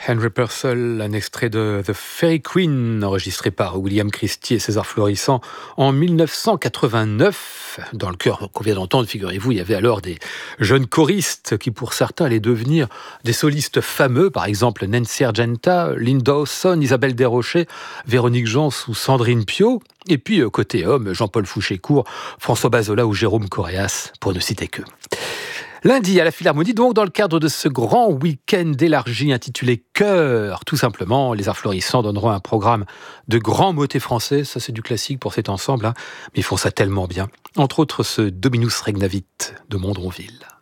Henry Purcell, un extrait de The Fairy Queen, enregistré par William Christie et César Florissant en 1989. Dans le chœur qu'on vient d'entendre, figurez-vous, il y avait alors des jeunes choristes qui, pour certains, allaient devenir des solistes fameux, par exemple Nancy Argenta, Linda Dawson, Isabelle Desrochers, Véronique Jans ou Sandrine Piau. Et puis, côté homme, Jean-Paul Fouchécourt, François Bazola ou Jérôme Coréas, pour ne citer qu'eux. Lundi, à la Philharmonie, donc, dans le cadre de ce grand week-end élargi intitulé Chœur, tout simplement, les Arts Florissants donneront un programme de grands motets français. Ça, c'est du classique pour cet ensemble, mais ils font ça tellement bien. Entre autres, ce Dominus Regnavit de Mondronville.